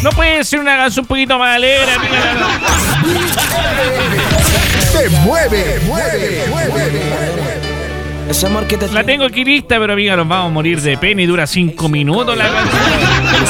No puede ser una canción un poquito más alegre, amiga. Te mueve. Ese amor que te La tengo aquí lista, pero amiga, nos vamos a morir de pena y dura 5 minutos la canción.